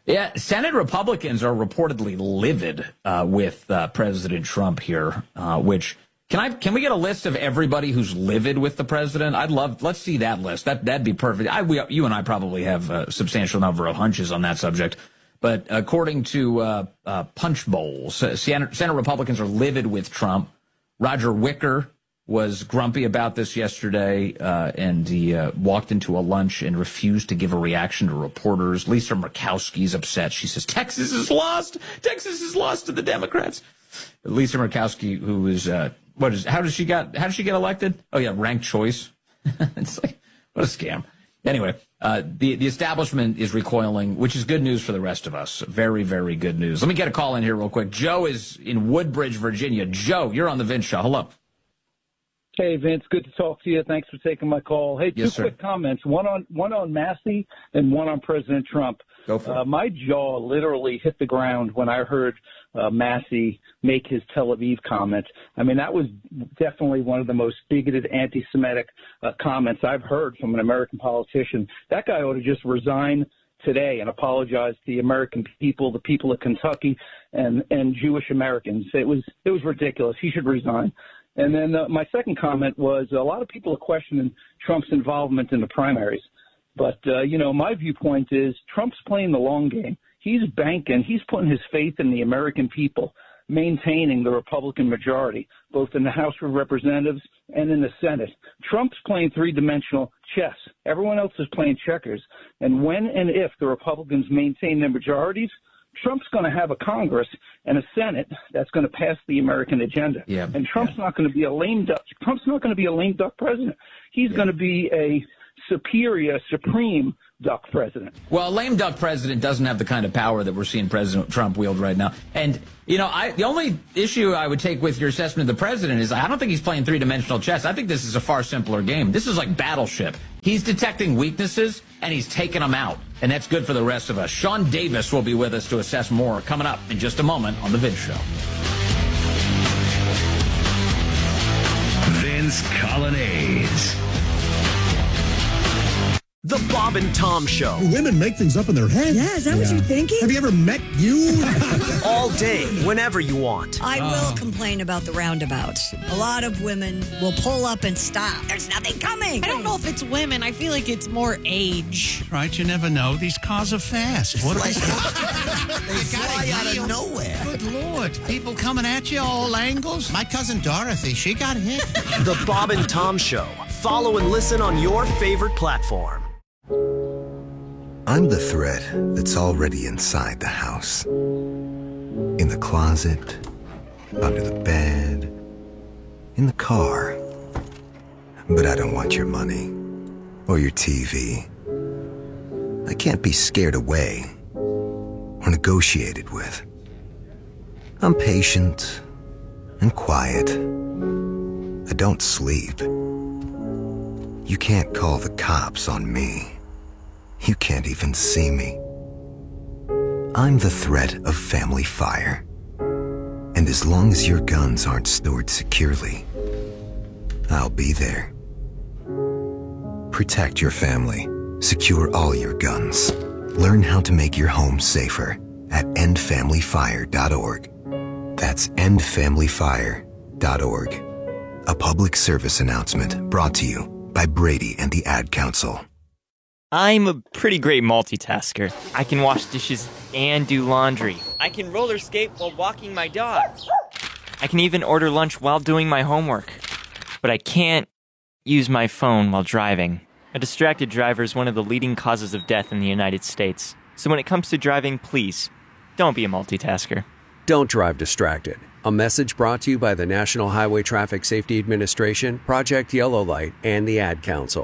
Yeah, Senate Republicans are reportedly livid with President Trump here, which can we get a list of everybody who's livid with the president? Let's see that list. That'd be perfect. You and I probably have a substantial number of hunches on that subject. But according to Punch Bowls, Senate Republicans are livid with Trump. Roger Wicker was grumpy about this yesterday, and he walked into a lunch and refused to give a reaction to reporters. Lisa Murkowski's upset. She says, Texas is lost. Texas is lost to the Democrats. Lisa Murkowski, who is, how did she get elected? Oh, yeah, ranked choice. It's like, what a scam. Anyway, the establishment is recoiling, which is good news for the rest of us. Very, very good news. Let me get a call in here real quick. Joe is in Woodbridge, Virginia. Joe, you're on the Vince Show. Hello. Hey, Vince, good to talk to you. Thanks for taking my call. Hey, two quick comments, one on Massey and one on President Trump. Go for it. My jaw literally hit the ground when I heard Massey make his Tel Aviv comment. I mean, that was definitely one of the most bigoted anti-Semitic comments I've heard from an American politician. That guy ought to just resign today and apologize to the American people, the people of Kentucky, and Jewish Americans. It was ridiculous. He should resign. And then my second comment was a lot of people are questioning Trump's involvement in the primaries. But, my viewpoint is Trump's playing the long game. He's banking. He's putting his faith in the American people, maintaining the Republican majority, both in the House of Representatives and in the Senate. Trump's playing three-dimensional chess. Everyone else is playing checkers. And when and if the Republicans maintain their majorities, Trump's going to have a Congress and a Senate that's going to pass the American agenda. Yeah, and Trump's not going to be a lame duck. Trump's not going to be a lame duck president. He's going to be a superior, supreme duck president. Well, a lame duck president doesn't have the kind of power that we're seeing President Trump wield right now. And, the only issue I would take with your assessment of the president is I don't think he's playing three-dimensional chess. I think this is a far simpler game. This is like Battleship. He's detecting weaknesses, and he's taking them out. And that's good for the rest of us. Sean Davis will be with us to assess more coming up in just a moment on The Vince Show. Vince Colonnades. The Bob and Tom Show. Women make things up in their head. Yeah, is that what you're thinking? Have you ever met you? All day, whenever you want. I will complain about the roundabouts. A lot of women will pull up and stop. There's nothing coming. I don't know if it's women. I feel like it's more age. Right, you never know. These cars are fast. What They fly out of nowhere. Good Lord. People coming at you all angles. My cousin Dorothy, she got hit. The Bob and Tom Show. Follow and listen on your favorite platform. I'm the threat that's already inside the house. In the closet, under the bed, in the car. But I don't want your money or your TV. I can't be scared away or negotiated with. I'm patient and quiet. I don't sleep. You can't call the cops on me. You can't even see me. I'm the threat of family fire. And as long as your guns aren't stored securely, I'll be there. Protect your family. Secure all your guns. Learn how to make your home safer at endfamilyfire.org. That's endfamilyfire.org. A public service announcement brought to you by Brady and the Ad Council. I'm a pretty great multitasker. I can wash dishes and do laundry. I can roller skate while walking my dog. I can even order lunch while doing my homework. But I can't use my phone while driving. A distracted driver is one of the leading causes of death in the United States. So when it comes to driving, please, don't be a multitasker. Don't drive distracted. A message brought to you by the National Highway Traffic Safety Administration, Project Yellow Light, and the Ad Council.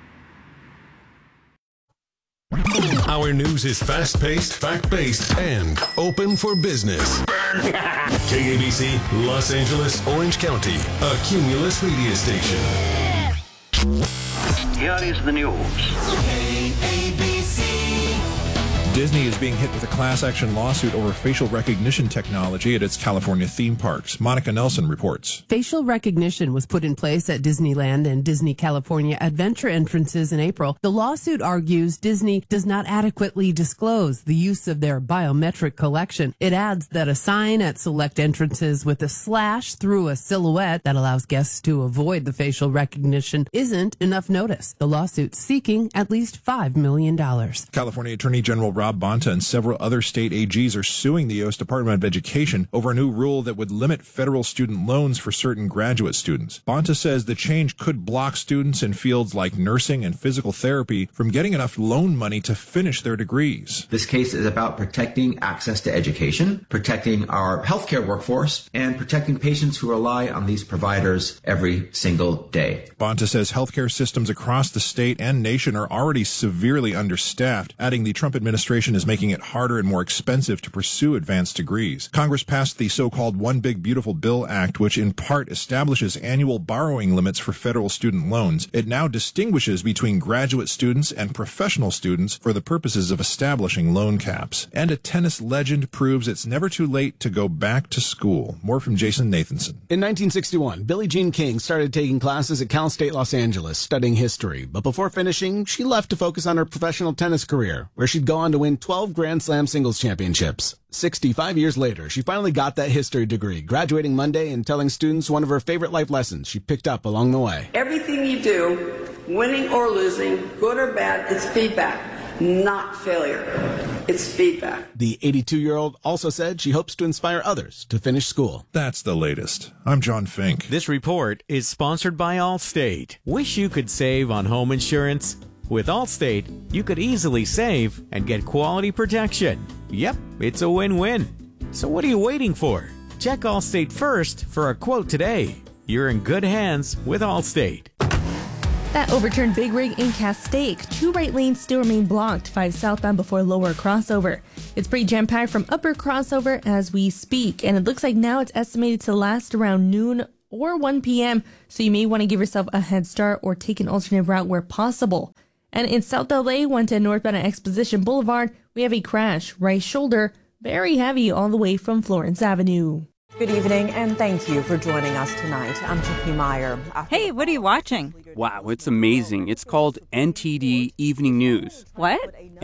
Our news is fast-paced, fact-based, and open for business. KABC, Los Angeles, Orange County, a Cumulus media station. Here is the news. KABC Disney is being hit with a class action lawsuit over facial recognition technology at its California theme parks. Monica Nelson reports. Facial recognition was put in place at Disneyland and Disney California Adventure entrances in April. The lawsuit argues Disney does not adequately disclose the use of their biometric collection. It adds that a sign at select entrances with a slash through a silhouette that allows guests to avoid the facial recognition isn't enough notice. The lawsuit's seeking at least $5 million. California Attorney General Rob Bonta and several other state AGs are suing the U.S. Department of Education over a new rule that would limit federal student loans for certain graduate students. Bonta says the change could block students in fields like nursing and physical therapy from getting enough loan money to finish their degrees. This case is about protecting access to education, protecting our healthcare workforce, and protecting patients who rely on these providers every single day. Bonta says healthcare systems across the state and nation are already severely understaffed, adding the Trump administration is making it harder and more expensive to pursue advanced degrees. Congress passed the so-called One Big Beautiful Bill Act, which in part establishes annual borrowing limits for federal student loans. It now distinguishes between graduate students and professional students for the purposes of establishing loan caps. And a tennis legend proves it's never too late to go back to school. More from Jason Nathanson. In 1961, Billie Jean King started taking classes at Cal State Los Angeles, studying history. But before finishing, she left to focus on her professional tennis career, where she'd go on to win 12 Grand Slam singles championships. 65 years later, she finally got that history degree, graduating Monday and telling students one of her favorite life lessons she picked up along the way. Everything you do, winning or losing, good or bad, it's feedback, not failure. It's feedback. The 82-year-old also said she hopes to inspire others to finish school. That's the latest. I'm John Fink. This report is sponsored by Allstate. Wish you could save on home insurance? With Allstate, you could easily save and get quality protection. Yep, it's a win-win. So what are you waiting for? Check Allstate first for a quote today. You're in good hands with Allstate. That overturned big rig in Castaic. 2 right lanes still remain blocked, 5 southbound before lower crossover. It's pretty jam-packed from upper crossover as we speak, and it looks like now it's estimated to last around noon or 1 p.m., so you may want to give yourself a head start or take an alternate route where possible. And in South LA, 110 northbound at Exposition Boulevard, we have a crash, right shoulder, very heavy all the way from Florence Avenue. Good evening, and thank you for joining us tonight. I'm Tiffany Meyer. Hey, what are you watching? Wow, it's amazing. It's called NTD Evening News. What?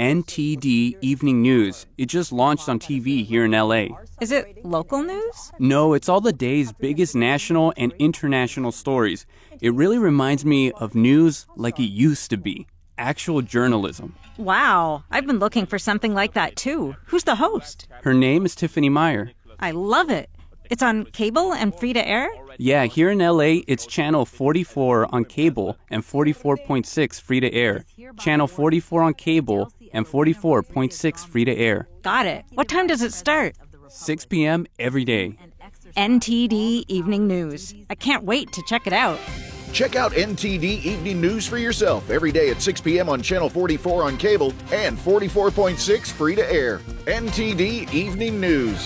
NTD Evening News. It just launched on TV here in LA. Is it local news? No, it's all the day's biggest national and international stories. It really reminds me of news like it used to be. Actual journalism. Wow, I've been looking for something like that too. Who's the host? Her name is Tiffany Meyer. I love it. It's on cable and free to air? Yeah, here in LA, it's channel 44 on cable and 44.6 free to air. Channel 44 on cable and 44.6 free to air. Got it. What time does it start? 6 p.m. every day. NTD Evening News. I can't wait to check it out. Check out NTD Evening News for yourself every day at 6 p.m. on Channel 44 on cable and 44.6 free to air. NTD Evening News.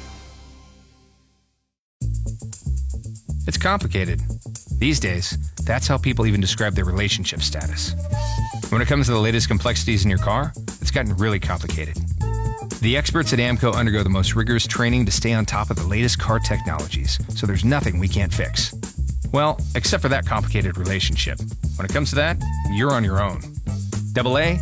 It's complicated. These days, that's how people even describe their relationship status. When it comes to the latest complexities in your car, it's gotten really complicated. The experts at AAMCO undergo the most rigorous training to stay on top of the latest car technologies, so there's nothing we can't fix. Well, except for that complicated relationship. When it comes to that, you're on your own. AA,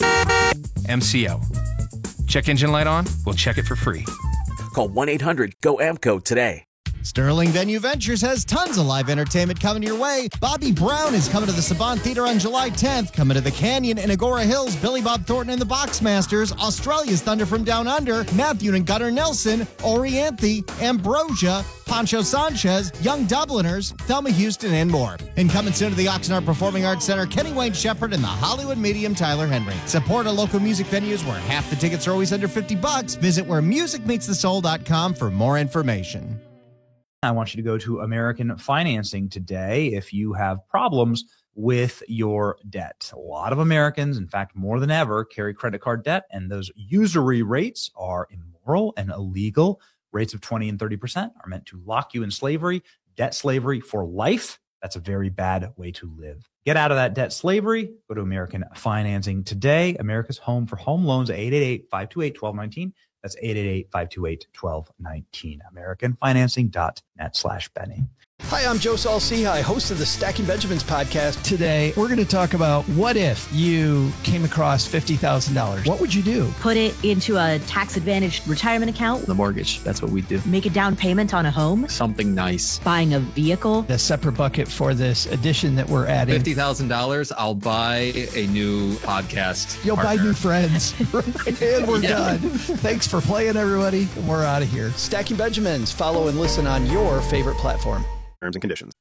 MCO. Check engine light on? We'll check it for free. Call 1-800-GO-AMCO today. Sterling Venue Ventures has tons of live entertainment coming your way. Bobby Brown is coming to the Saban Theater on July 10th. Coming to the Canyon in Agora Hills, Billy Bob Thornton and the Boxmasters, Australia's Thunder from Down Under, Matthew and Gunnar Nelson, Orianthe, Ambrosia, Pancho Sanchez, Young Dubliners, Thelma Houston, and more. And coming soon to the Oxnard Performing Arts Center, Kenny Wayne Shepherd and the Hollywood Medium Tyler Henry. Support our local music venues where half the tickets are always under $50. Visit wheremusicmeetsthesoul.com for more information. I want you to go to American Financing today if you have problems with your debt. A lot of Americans, in fact, more than ever, carry credit card debt, and those usury rates are immoral and illegal. Rates of 20 and 30% are meant to lock you in slavery, debt slavery for life. That's a very bad way to live. Get out of that debt slavery. Go to American Financing today. America's home for home loans, 888-528-1219. That's 888-528-1219. AmericanFinancing.net/Benny. Hi, I'm Joe Saul-Sehy, host of the Stacking Benjamins podcast. Today, we're going to talk about what if you came across $50,000? What would you do? Put it into a tax-advantaged retirement account. The mortgage, that's what we do. Make a down payment on a home. Something nice. Buying a vehicle. A separate bucket for this addition that we're adding. $50,000, I'll buy a new podcast You'll partner. buy new friends. And we're done. Thanks for playing, everybody. We're out of here. Stacking Benjamins. Follow and listen on your favorite platform. Terms and conditions.